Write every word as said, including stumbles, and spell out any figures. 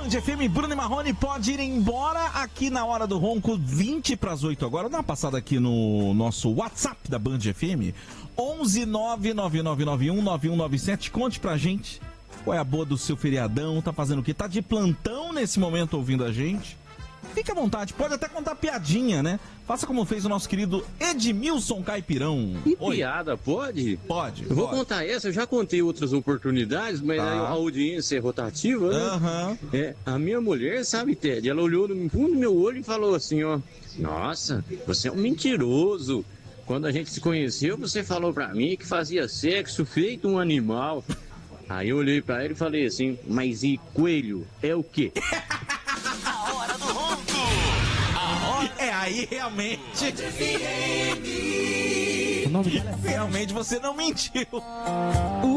Band F M, Bruno e Marrone, pode ir embora aqui na Hora do Ronco, vinte para as oito agora. Dá uma passada aqui no nosso WhatsApp da Band F M, onze nove nove nove nove um nove um nove sete. Conte pra gente qual é a boa do seu feriadão, tá fazendo o quê? Tá de plantão nesse momento ouvindo a gente? Fique à vontade, pode até contar piadinha, né? Faça como fez o nosso querido Edmilson Caipirão. Que Oi. piada, pode? Pode. Eu vou pode. contar essa, eu já contei outras oportunidades, mas Tá. aí a audiência é rotativa, né? Aham. É, a minha mulher, sabe, Ted, ela olhou no fundo do meu olho e falou assim, ó, nossa, você é um mentiroso. Quando a gente se conheceu, você falou pra mim que fazia sexo feito um animal. Aí eu olhei pra ele e falei assim, mas e coelho é o quê? A Hora do Ronco. É, aí realmente, O nome dela é realmente você não mentiu.